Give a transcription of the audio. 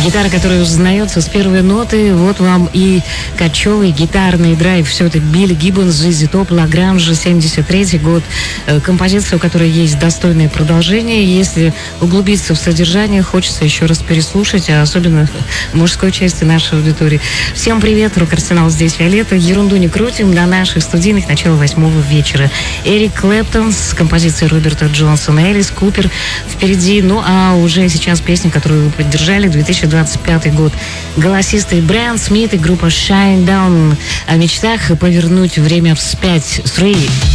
Гитара, которая узнается с первой ноты. Вот вам и кочевый гитарный драйв. Все это Билли Гиббонс, ZZ Top, Лагранж, 73-й год. Композиция, у которой есть достойное продолжение. Если углубиться в содержание, хочется еще раз переслушать, а особенно мужской части нашей аудитории. Всем привет, Рок-Арсенал, здесь Виолетта. Ерунду не крутим, до наших студийных начала 8 вечера. Эрик Клэптон с композицией Роберта Джонсона, Элис Купер впереди. Ну, а уже сейчас песня, которую вы поддержали, 2025 год. Голосистый Брайан Смит и группа Shinedown о мечтах повернуть время вспять. 3